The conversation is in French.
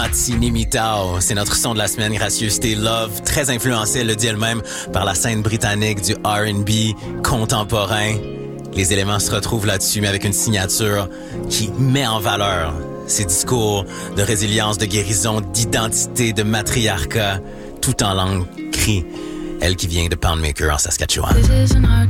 Matinimitao. C'est notre son de la semaine, Gracieuseté Love, très influencé, elle le dit elle-même, par la scène britannique du R&B contemporain. Les éléments se retrouvent là-dessus, mais avec une signature qui met en valeur ses discours de résilience, de guérison, d'identité, de matriarcat, tout en langue cri. Elle qui vient de Poundmaker en Saskatchewan.